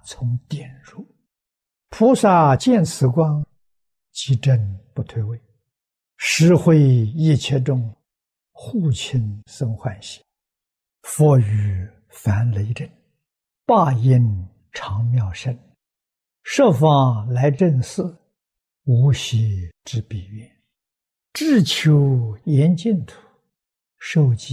从点入。菩萨见此光，即正不退位，实会一切众，护亲生欢喜。佛语凡雷震，霸音长妙声，设方来正寺，无息之彼愿。志求严净土，受记